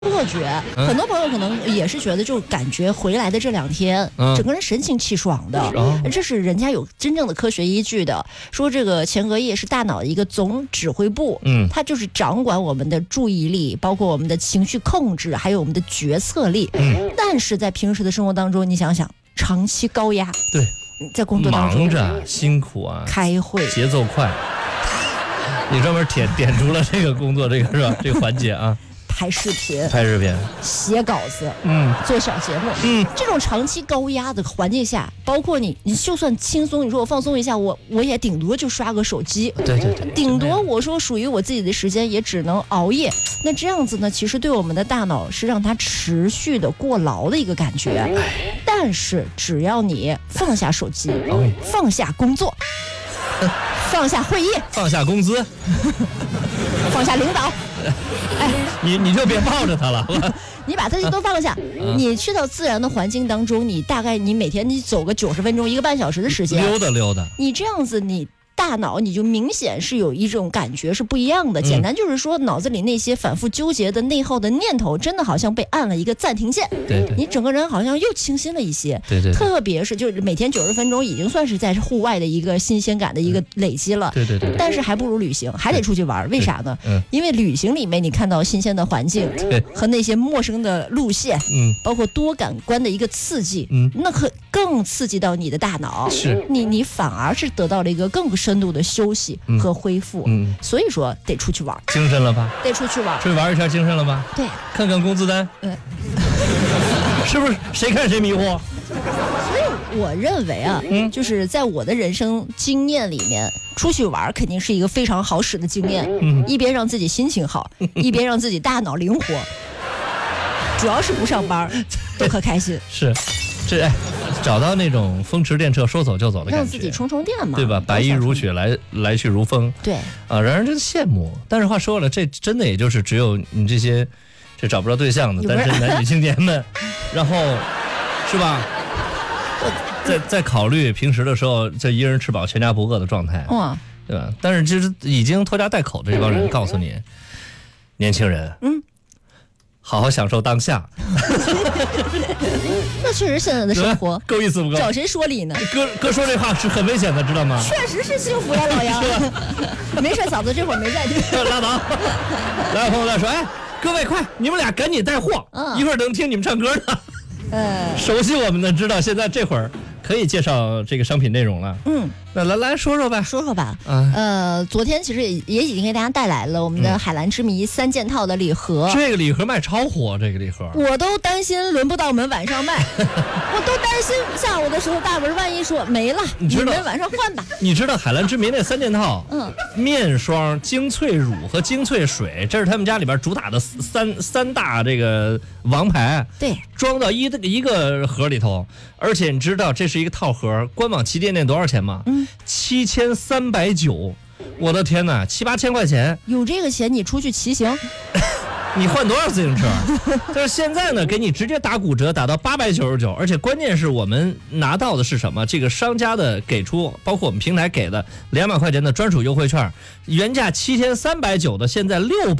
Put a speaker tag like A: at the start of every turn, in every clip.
A: 错觉，很多朋友可能也是觉得，就感觉回来的这2天，整个人神清气爽的，这是人家有真正的科学依据的。说这个前额叶是大脑的一个总指挥部，它就是掌管我们的注意力，包括我们的情绪控制，还有我们的决策力。但是在平时的生活当中，你想想，长期高压，
B: 对，
A: 在工作当中
B: 忙着辛苦啊，
A: 开会
B: 节奏快，你专门点出了这个工作，这个是吧？这个环节啊。
A: 拍视频、写稿子、做小节目，这种长期高压的环境下，包括你就算轻松，你说我放松一下，我也顶多就刷个手机，
B: 对，
A: 顶多我说属于我自己的时间也只能熬夜。那这样子呢，其实对我们的大脑是让它持续的过劳的一个感觉。但是只要你放下手机，放下工作，放下会议，
B: 放下工资，
A: 放下领导。
B: 你就别抱着他了，
A: 你把这些都放下，你去到自然的环境当中，你大概你每天你走个90分钟1个半小时的时间，
B: 溜达，
A: 你这样子你大脑你就明显是有一种感觉是不一样的。简单就是说，脑子里那些反复纠结的内耗的念头，真的好像被按了一个暂停键。
B: 对，
A: 你整个人好像又清新了一些。
B: 对，
A: 特别是就是每天90分钟，已经算是在户外的一个新鲜感的一个累积了。
B: 对。
A: 但是还不如旅行，还得出去玩。为啥呢？因为旅行里面你看到新鲜的环境，和那些陌生的路线，包括多感官的一个刺激，那可更刺激到你的大脑。
B: 是，
A: 你反而是得到了一个更深度的休息和恢复。所以说得出去玩，
B: 精神了吧？
A: 得出去玩，
B: 出去玩一圈，精神了吧？
A: 对，
B: 看看工资单，是不是谁看谁迷惑？
A: 所以我认为啊，就是在我的人生经验里面，出去玩肯定是一个非常好使的经验。一边让自己心情好，一边让自己大脑灵活，主要是不上班都可开心。
B: 是，这找到那种风驰电掣说走就走的感觉，
A: 让自己充电嘛，
B: 对吧？白衣如雪，来去如风。
A: 对
B: 啊，让人真羡慕。但是话说了，这真的也就是只有你这些这找不着对象的单身男女青年们，然后是吧？在考虑平时的时候，这一人吃饱全家不饿的状态，对吧？但是就是已经拖家带口的这帮人，告诉你，年轻人，好好享受当下。
A: 那确实现在的生活
B: 够意思不够？
A: 找谁说理呢？
B: 哥说这话是很危险的，知道吗？
A: 确实是幸福呀，老杨。没事，嫂子这会儿没在听。
B: 拉倒。来，朋友再说，各位快，你们俩赶紧带货，一会儿能听你们唱歌呢。熟悉我们的知道，现在这会儿可以介绍这个商品内容了。那来说说吧。昨天其实也已经给大家带来了我们的海蓝之谜3件套的礼盒。这个礼盒卖超火，这个礼盒
A: 我都担心轮不到我们晚上卖，我都担心下午的时候大文万一说没了，你们晚上换吧。
B: 你知道海蓝之谜那3件套，面霜、精粹乳和精粹水，这是他们家里边主打的三大这个王牌。对，装到一个盒里头，而且你知道这是一个套盒，官网旗舰店多少钱吗？7390，我的天哪，7、8千块钱。有这个钱你出去骑行，你换多少自行车？但是现在呢，给你直接打骨折，打到899，而且关键是我们拿到的是什么？这个商家的给出，包括我们平台给的200块钱的专属优惠券，原价7390的，现在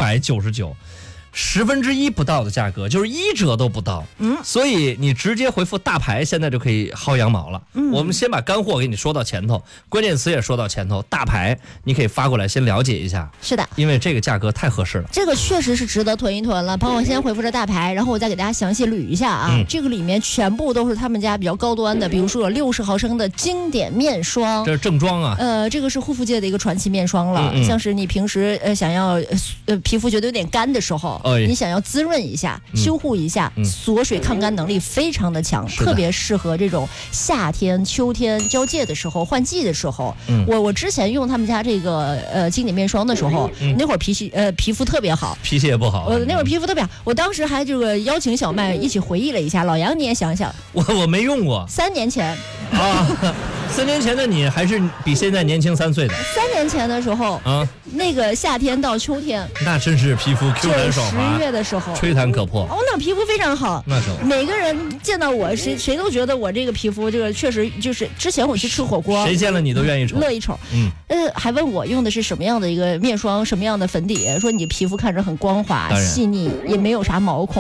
B: 699。1/10不到的价格，就是1折都不到。所以你直接回复大牌，现在就可以薅羊毛了。我们先把干货给你说到前头，关键词也说到前头，大牌你可以发过来先了解一下。是的，因为这个价格太合适了，这个确实是值得囤一囤了。朋友先回复这大牌，然后我再给大家详细捋一下啊。这个里面全部都是他们家比较高端的，比如说有60毫升的经典面霜，这是正装啊。这个是护肤界的一个传奇面霜了。像是你平时想要皮肤觉得有点干的时候。你想要滋润一下、修护一下，锁水抗干能力非常的强，特别适合这种夏天、秋天交界的时候、换季的时候。我之前用他们家这个经典面霜的时时候，那会儿皮肤特别好，脾气也不好。那会儿皮肤特别好，我当时还这个邀请小麦一起回忆了一下。老杨你也想想，我没用过，3年前啊。 4年前的你还是比现在年轻3岁的。
A: 3年前的时候啊，那个夏天到秋天，
B: 那真是皮肤 Q 弹爽滑。
A: 10月的时候，
B: 吹弹可破。
A: 哦，那皮肤非常好。
B: 那时候
A: 每个人见到我，谁都觉得我这个皮肤，这个确实就是之前我去吃火锅，
B: 谁见了你都愿意瞅，
A: 乐意瞅。还问我用的是什么样的一个面霜，什么样的粉底，说你皮肤看着很光滑细腻，也没有啥毛孔。